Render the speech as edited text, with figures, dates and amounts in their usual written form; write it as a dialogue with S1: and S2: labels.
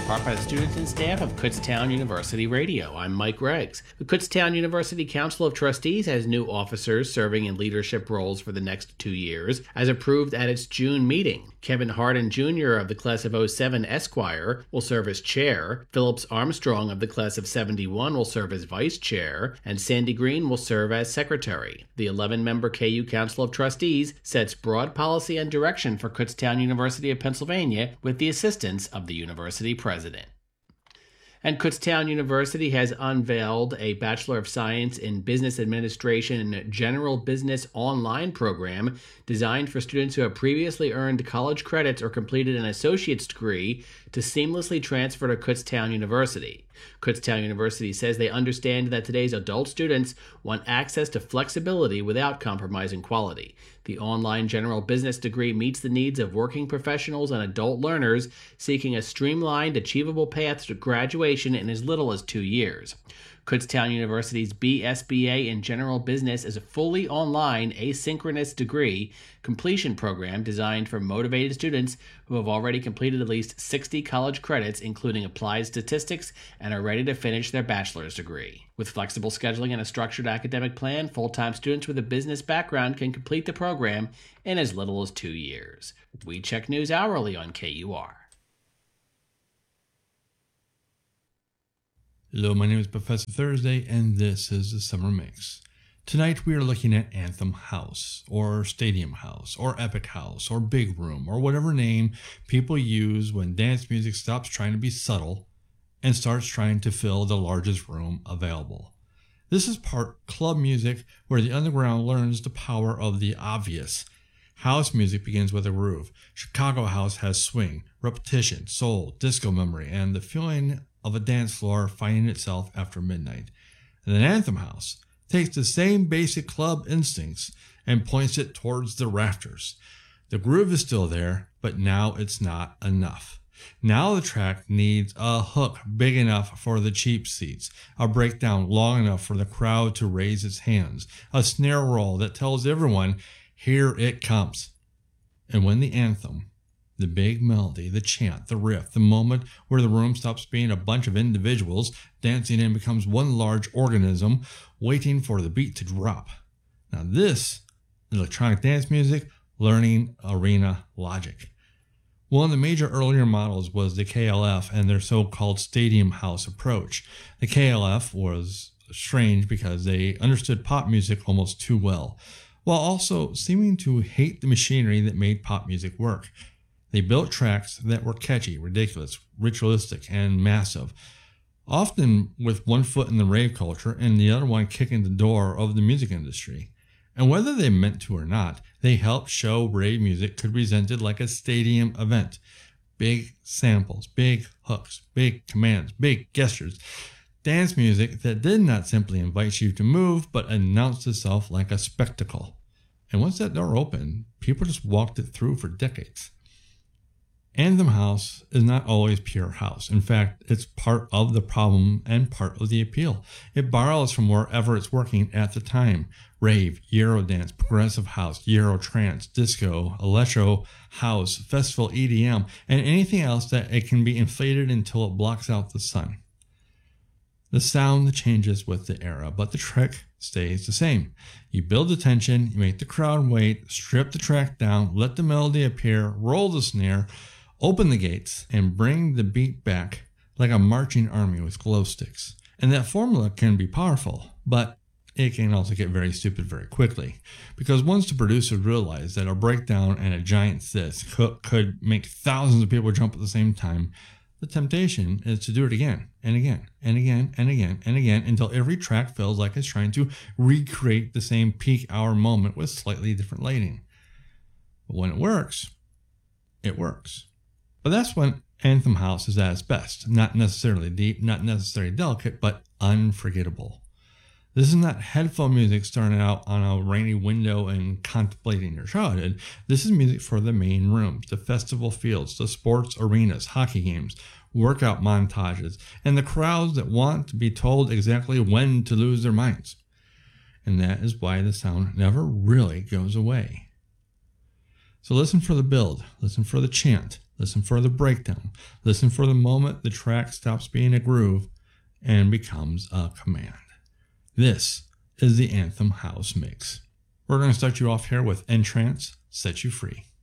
S1: part by the students and staff of Kutztown University Radio. I'm Mike Reggs. The Kutztown University Council of Trustees has new officers serving in leadership roles for the next 2 years, as approved at its June meeting. Kevin Hardin Jr. of the class of '07 Esquire will serve as chair, Phillips Armstrong of the class of '71 will serve as vice chair, and Sandy Green will serve as secretary. The 11-member KU Council of Trustees sets broad policy and direction for Kutztown University of Pennsylvania with the assistance of the university president. And Kutztown University has unveiled a Bachelor of Science in Business Administration and General Business online program designed for students who have previously earned college credits or completed an associate's degree to seamlessly transfer to Kutztown University. Kutztown University says they understand that today's adult students want access to flexibility without compromising quality. The online general business degree meets the needs of working professionals and adult learners seeking a streamlined, achievable path to graduation in as little as 2 years. Kutztown University's BSBA in General Business is a fully online, asynchronous degree completion program designed for motivated students who have already completed at least 60 college credits, including applied statistics, and are ready to finish their bachelor's degree. With flexible scheduling and a structured academic plan, full-time students with a business background can complete the program in as little as 2 years. We check news hourly on KUR.
S2: Hello, my name is Professor Thursday, and this is the Summer Mix. Tonight we are looking at Anthem House, or Stadium House, or Epic House, or Big Room, or whatever name people use when dance music stops trying to be subtle and starts trying to fill the largest room available. This is part club music where the underground learns the power of the obvious. House music begins with a groove. Chicago house has swing, repetition, soul, disco memory, and the feeling of a dance floor finding itself after midnight. And then Anthem House takes the same basic club instincts and points it towards the rafters. The groove is still there, but now it's not enough. Now the track needs a hook big enough for the cheap seats, a breakdown long enough for the crowd to raise its hands, a snare roll that tells everyone, here it comes. And when the anthem, the big melody, the chant, the riff, the moment where the room stops being a bunch of individuals dancing and becomes one large organism waiting for the beat to drop. Now this is electronic dance music learning arena logic. One of the major earlier models was the KLF and their so-called Stadium House approach. The KLF was strange because they understood pop music almost too well, while also seeming to hate the machinery that made pop music work. They built tracks that were catchy, ridiculous, ritualistic, and massive, often with one foot in the rave culture and the other one kicking the door of the music industry. And whether they meant to or not, they helped show rave music could be presented like a stadium event. Big samples, big hooks, big commands, big gestures. Dance music that did not simply invite you to move, but announced itself like a spectacle. And once that door opened, people just walked it through for decades. Anthem House is not always pure house. In fact, it's part of the problem and part of the appeal. It borrows from wherever it's working at the time. Rave, Eurodance, progressive house, Eurotrance, disco, electro house, festival EDM, and anything else that it can be inflated until it blocks out the sun. The sound changes with the era, but the trick stays the same. You build the tension, you make the crowd wait, strip the track down, let the melody appear, roll the snare, open the gates, and bring the beat back like a marching army with glow sticks. And that formula can be powerful, but it can also get very stupid very quickly. Because once the producers realize that a breakdown and a giant synth could make thousands of people jump at the same time, the temptation is to do it again and again and again and again and again until every track feels like it's trying to recreate the same peak hour moment with slightly different lighting. But when it works, it works. But that's when Anthem House is at its best. Not necessarily deep, not necessarily delicate, but unforgettable. This is not headphone music starting out on a rainy window and contemplating your childhood. This is music for the main rooms, the festival fields, the sports arenas, hockey games, workout montages, and the crowds that want to be told exactly when to lose their minds. And that is why the sound never really goes away. So listen for the build, listen for the chant, Listen for the breakdown. Listen for the moment the track stops being a groove and becomes a command. This is the Anthem House Mix. We're going to start you off here with Entrance, Set You Free.